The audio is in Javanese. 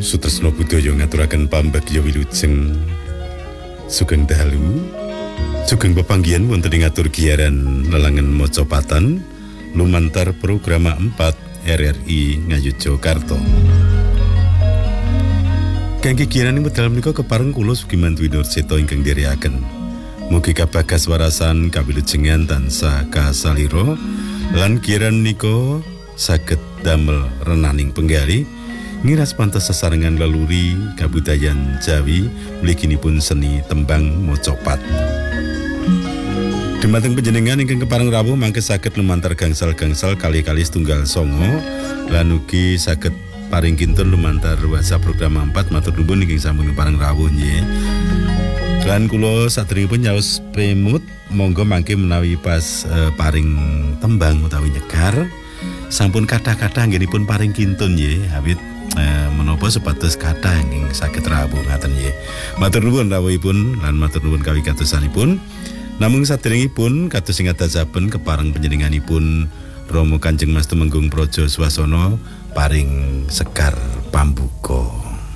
Sutresna budaya ngaturaken pambagya wilujeng sugeng dalu sugeng pepanggihan wonten ing atur giaran lelangan Mocopatan lumantar programa 4 RRI Ngayogyakarta. Kangge giaran wekdal menika kepareng kula Sugiman Dwi Nurseta ingkang ndherekaken. Mugi kabagas warasan kawilujengan tansah kasalira lan giaran nika saged damel renaning penggali ngiras pantes sesarengan leluri kabudayan Jawi mliginipun seni tembang Mocopat. Dumateng panjenengan ingkang kepareng rawuh mangke saged lumantar gangsal-gangsal kali-kali setunggal songo lan ugi saged paring kinten lumantar WhatsApp program 4 matur nuwun ingkang sampun kepareng rawuh nggih. Lan kula sadèrèngipun nyaos pemut monggo mangke menawi pas paring tembang utawi nyegar sampun kathah-kathah anggenipun paring kintun nggih awit menapa supados kathah ingkang saged rawuh ngaten nggih. Matur nuwun rawuhipun lan matur nuwun kawigatosanipun. Namung sadèrèngipun kados ing adasaken kepareng panjenenganipun Rama Kanjeng Mas Tumenggung Praja Swasana paring sekar pambuka.